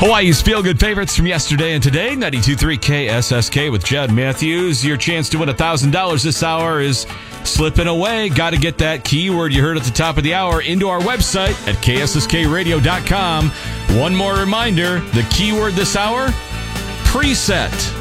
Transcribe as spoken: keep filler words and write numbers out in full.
Hawaii's feel-good favorites from yesterday and today, ninety-two point three K S S K with Jed Matthews. Your chance to win one thousand dollars this hour is slipping away. Got to get that keyword you heard at the top of the hour into our website at K S S K radio dot com. One more reminder, the keyword this hour, preset.